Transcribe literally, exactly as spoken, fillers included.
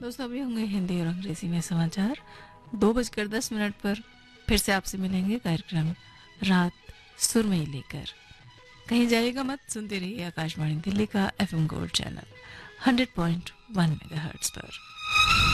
दोस्तों अभी होंगे हिंदी और अंग्रेजी में समाचार दो बजकर दस मिनट पर। फिर से आपसे मिलेंगे कार्यक्रम रात सुरमई लेकर। कहीं जाइएगा मत, सुनते रहिए आकाशवाणी दिल्ली का FM gold channel hundred point one megahertz पर।